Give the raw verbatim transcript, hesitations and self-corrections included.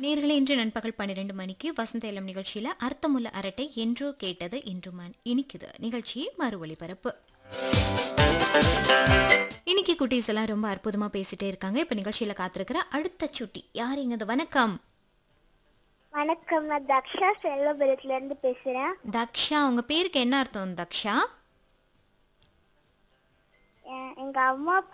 நேயர்களே, இன்று நண்பகல் பன்னிரண்டு மணிக்கு வசந்த இளம் நிகழ்ச்சியில அர்த்தமுள்ள அரட்டை என்றோ கேட்டது இன்று மன் இனிக்குது நிகழ்ச்சி மறு ஒளிபரப்பு. இன்னைக்கு குட்டீஸ் எல்லாம் ரொம்ப அற்புதமா பேசிட்டே இருக்காங்க. இப்ப நிகழ்ச்சியில காத்திருக்கிற அடுத்த சுட்டி யாருங்க? வணக்கம். வணக்கம், நான் தக்ஷா செல்லபுரத்துல இருந்து பேசுறேன். தக்ஷா, உங்க பேருக்கு என்ன அர்த்தம் தக்ஷா? எ- எங்க அம்மா